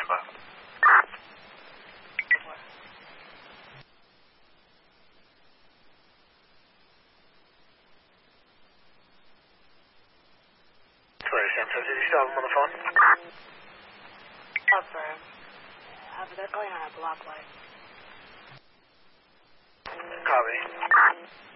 Did you still have him on the phone? Affirm. But they're going on a block light. Copy.